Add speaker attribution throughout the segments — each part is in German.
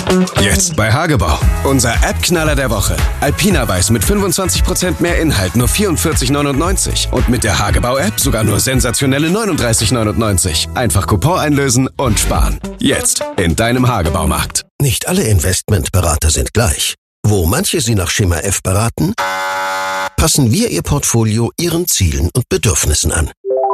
Speaker 1: Jetzt bei Hagebau. Unser App-Knaller der Woche. Alpina Weiß mit 25% mehr Inhalt, nur 44,99. Und mit der Hagebau-App sogar nur sensationelle 39,99. Einfach Coupon einlösen und sparen. Jetzt in deinem Hagebaumarkt.
Speaker 2: Nicht alle Investmentberater sind gleich. Wo manche Sie nach Schema F beraten, passen wir Ihr Portfolio Ihren Zielen und Bedürfnissen an.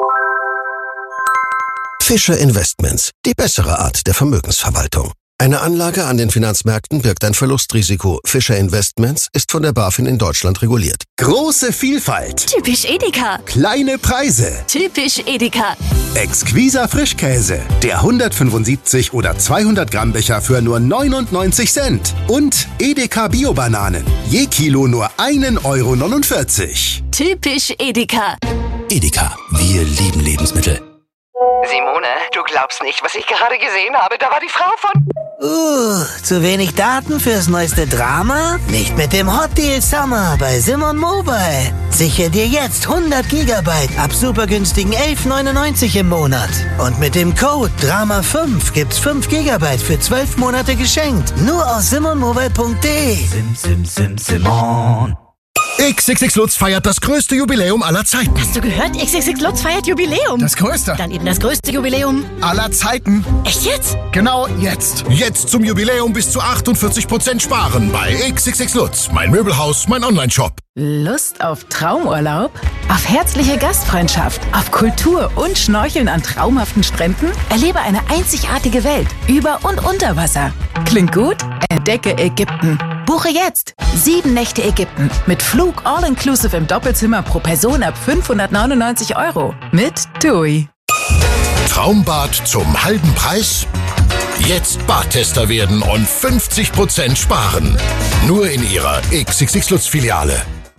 Speaker 2: Fischer Investments, die bessere Art der Vermögensverwaltung. Eine Anlage an den Finanzmärkten birgt ein Verlustrisiko. Fischer Investments ist von der BaFin in Deutschland reguliert.
Speaker 3: Große Vielfalt.
Speaker 4: Typisch Edeka.
Speaker 3: Kleine Preise.
Speaker 4: Typisch Edeka.
Speaker 3: Exquiser Frischkäse. Der 175 oder 200 Gramm Becher für nur 99 Cent. Und Edeka Bio-Bananen. Je Kilo nur 1,49 €.
Speaker 4: Typisch Edeka.
Speaker 2: Edeka, wir lieben Lebensmittel.
Speaker 5: Simone, du glaubst nicht, was ich gerade gesehen habe. Da war die Frau von...
Speaker 6: Zu wenig Daten fürs neueste Drama? Nicht mit dem Hot Deal Summer bei Simon Mobile. Sichere dir jetzt 100 Gigabyte ab super günstigen 11,99 im Monat. Und mit dem Code DRAMA5 gibt's 5 Gigabyte für 12 Monate geschenkt. Nur aus simonmobile.de.
Speaker 7: Simon.
Speaker 8: XXX Lutz feiert das größte Jubiläum aller Zeiten.
Speaker 9: Hast du gehört? XXX Lutz feiert Jubiläum.
Speaker 8: Das größte.
Speaker 9: Dann eben das größte Jubiläum
Speaker 8: aller Zeiten.
Speaker 9: Echt jetzt?
Speaker 8: Genau jetzt. Jetzt zum Jubiläum bis zu 48% sparen bei XXX Lutz. Mein Möbelhaus, mein Onlineshop.
Speaker 10: Lust auf Traumurlaub? Auf herzliche Gastfreundschaft? Auf Kultur und Schnorcheln an traumhaften Stränden? Erlebe eine einzigartige Welt über und unter Wasser. Klingt gut? Entdecke Ägypten. Buche jetzt 7 Nächte Ägypten mit Flug all-inclusive im Doppelzimmer pro Person ab 599 € mit TUI.
Speaker 8: Traumbad zum halben Preis? Jetzt Badtester werden und 50% sparen. Nur in Ihrer XXX Lutz Filiale.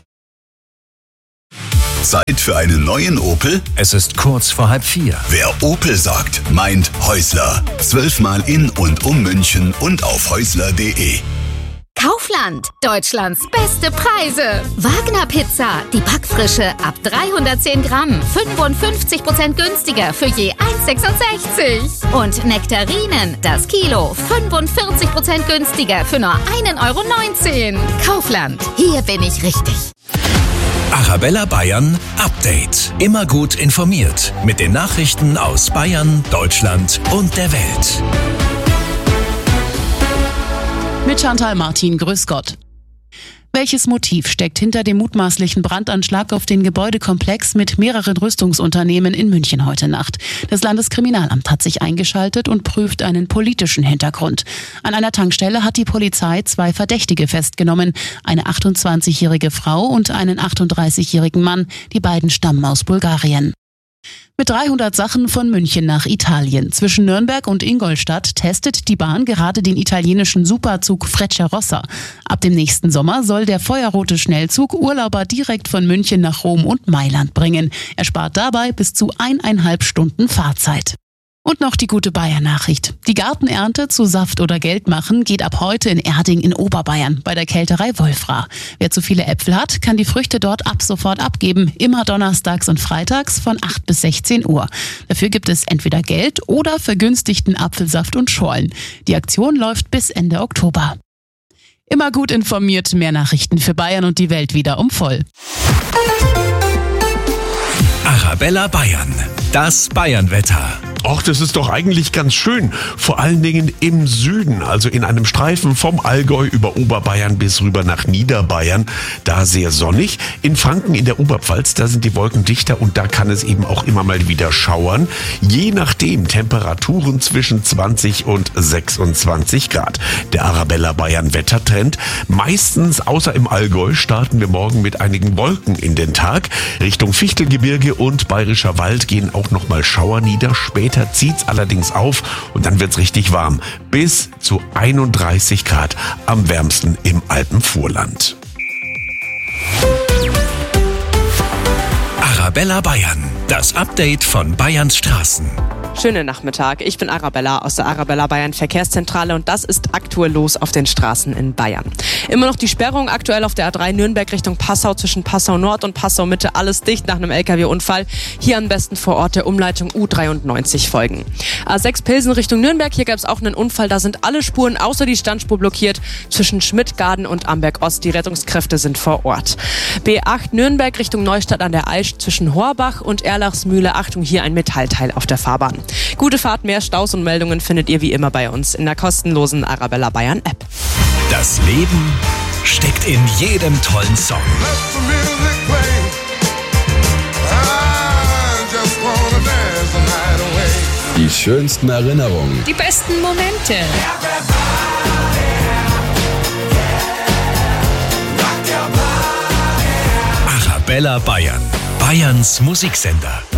Speaker 11: Zeit für einen neuen Opel?
Speaker 12: Es ist kurz vor 3:30.
Speaker 11: Wer Opel sagt, meint Häusler. 12-mal in und um München und auf häusler.de.
Speaker 13: Kaufland, Deutschlands beste Preise. Wagner Pizza, die Backfrische ab 310 Gramm, 55% günstiger für je 1,66. Und Nektarinen, das Kilo, 45% günstiger für nur 1,19 €. Kaufland, hier bin ich richtig.
Speaker 12: Arabella Bayern Update. Immer gut informiert mit den Nachrichten aus Bayern, Deutschland und der Welt.
Speaker 14: Mit Chantal Martin, grüß Gott. Welches Motiv steckt hinter dem mutmaßlichen Brandanschlag auf den Gebäudekomplex mit mehreren Rüstungsunternehmen in München heute Nacht? Das Landeskriminalamt hat sich eingeschaltet und prüft einen politischen Hintergrund. An einer Tankstelle hat die Polizei 2 Verdächtige festgenommen, eine 28-jährige Frau und einen 38-jährigen Mann. Die beiden stammen aus Bulgarien. Mit 300 Sachen von München nach Italien. Zwischen Nürnberg und Ingolstadt testet die Bahn gerade den italienischen Superzug Frecciarossa. Ab dem nächsten Sommer soll der feuerrote Schnellzug Urlauber direkt von München nach Rom und Mailand bringen. Er spart dabei bis zu 1,5 Stunden Fahrzeit. Und noch die gute Bayern-Nachricht. Die Gartenernte zu Saft oder Geld machen geht ab heute in Erding in Oberbayern bei der Kälterei Wolfra. Wer zu viele Äpfel hat, kann die Früchte dort ab sofort abgeben. Immer donnerstags und freitags von 8 bis 16 Uhr. Dafür gibt es entweder Geld oder vergünstigten Apfelsaft und Schorlen. Die Aktion läuft bis Ende Oktober. Immer gut informiert, mehr Nachrichten für Bayern und die Welt wieder um voll.
Speaker 12: Arabella Bayern. Das Bayernwetter.
Speaker 15: Ach, das ist doch eigentlich ganz schön. Vor allen Dingen im Süden, also in einem Streifen vom Allgäu über Oberbayern bis rüber nach Niederbayern. Da sehr sonnig. In Franken in der Oberpfalz, da sind die Wolken dichter und da kann es eben auch immer mal wieder schauern. Je nachdem Temperaturen zwischen 20 und 26 Grad. Der Arabella Bayern Wettertrend. Meistens, außer im Allgäu, starten wir morgen mit einigen Wolken in den Tag. Richtung Fichtelgebirge und Bayerischer Wald gehen auch nochmal Schauer nieder. Später zieht's allerdings auf und dann wird's richtig warm. Bis zu 31 Grad, am wärmsten im Alpenvorland.
Speaker 12: Arabella Bayern, das Update von Bayerns Straßen.
Speaker 16: Schönen Nachmittag, ich bin Arabella aus der Arabella Bayern Verkehrszentrale und das ist aktuell los auf den Straßen in Bayern. Immer noch die Sperrung aktuell auf der A3 Nürnberg Richtung Passau zwischen Passau Nord und Passau Mitte, alles dicht nach einem LKW-Unfall. Hier am besten vor Ort der Umleitung U93 folgen. A6 Pilsen Richtung Nürnberg, hier gab es auch einen Unfall, da sind alle Spuren außer die Standspur blockiert zwischen Schmidt-Gaden und Amberg-Ost. Die Rettungskräfte sind vor Ort. B8 Nürnberg Richtung Neustadt an der Aisch zwischen Horbach und Erlachsmühle. Achtung, hier ein Metallteil auf der Fahrbahn. Gute Fahrt, mehr Staus und Meldungen findet ihr wie immer bei uns in der kostenlosen Arabella Bayern App.
Speaker 12: Das Leben steckt in jedem tollen Song.
Speaker 11: Die schönsten Erinnerungen.
Speaker 9: Die besten Momente.
Speaker 12: Arabella Bayern, Bayerns Musiksender.